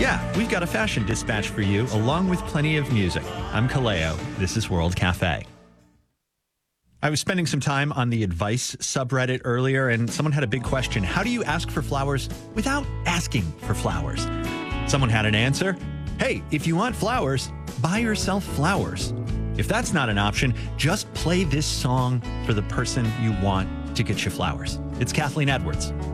Yeah, we've got a fashion dispatch for you, along with plenty of music. I'm Kaleo. This is World Cafe. I was spending some time on the advice subreddit earlier, and someone had a big question. How do you ask for flowers without asking for flowers? Someone had an answer. Hey, if you want flowers, buy yourself flowers. If that's not an option, just play this song for the person you want to get you flowers. It's Kathleen Edwards.